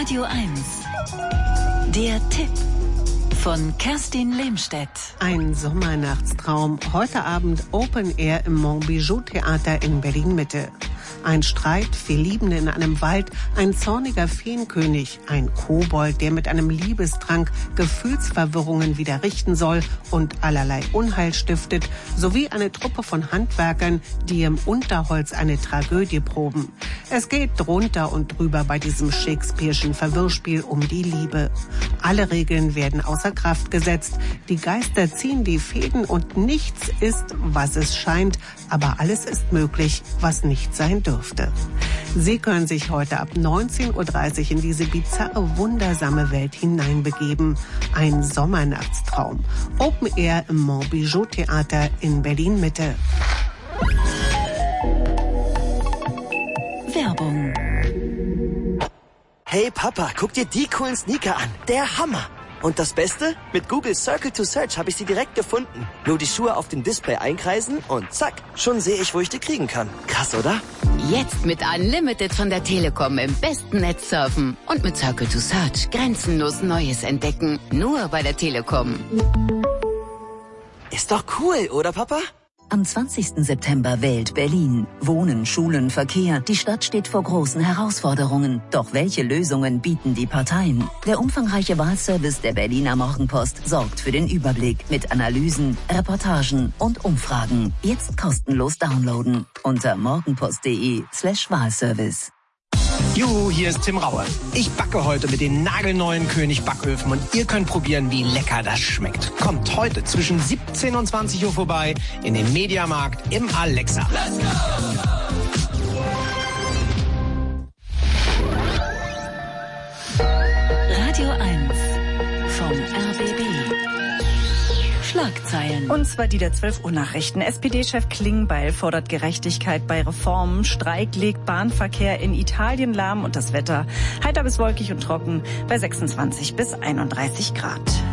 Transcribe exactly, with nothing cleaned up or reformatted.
Radio eins. Der Tipp von Kerstin Lehmstedt. Ein Sommernachtstraum. Heute Abend Open Air im Montbijou Theater in Berlin-Mitte. Ein Streit, vier Liebende in einem Wald, ein zorniger Feenkönig, ein Kobold, der mit einem Liebestrank Gefühlsverwirrungen wieder richten soll und allerlei Unheil stiftet, sowie eine Truppe von Handwerkern, die im Unterholz eine Tragödie proben. Es geht drunter und drüber bei diesem Shakespeare'schen Verwirrspiel um die Liebe. Alle Regeln werden außer Kraft gesetzt, die Geister ziehen die Fäden und nichts ist, was es scheint, aber alles ist möglich, was nicht sein dürfte. Sie können sich heute ab neunzehn Uhr dreißig in diese bizarre, wundersame Welt hineinbegeben. Ein Sommernachtstraum. Open Air im Montbijou Theater in Berlin-Mitte. Werbung. Hey Papa, guck dir die coolen Sneaker an. Der Hammer! Und das Beste? Mit Google Circle to Search habe ich sie direkt gefunden. Nur die Schuhe auf dem Display einkreisen und zack, schon sehe ich, wo ich die kriegen kann. Krass, oder? Jetzt mit Unlimited von der Telekom im besten Netz surfen. Und mit Circle to Search grenzenlos Neues entdecken. Nur bei der Telekom. Ist doch cool, oder Papa? Am zwanzigsten September wählt Berlin. Wohnen, Schulen, Verkehr. Die Stadt steht vor großen Herausforderungen. Doch welche Lösungen bieten die Parteien? Der umfangreiche Wahlservice der Berliner Morgenpost sorgt für den Überblick mit Analysen, Reportagen und Umfragen. Jetzt kostenlos downloaden unter morgenpost.de slash Wahlservice. Juhu, hier ist Tim Raue. Ich backe heute mit den nagelneuen König Backöfen und ihr könnt probieren, wie lecker das schmeckt. Kommt heute zwischen siebzehn und zwanzig Uhr vorbei in den Mediamarkt im Alexa. Let's go! Radio eins vom R B B. Schlagzeilen. Und zwar die der zwölf Uhr Nachrichten. S P D-Chef Klingbeil fordert Gerechtigkeit bei Reformen. Streik legt Bahnverkehr in Italien lahm und das Wetter heiter bis wolkig und trocken bei sechsundzwanzig bis einunddreißig Grad.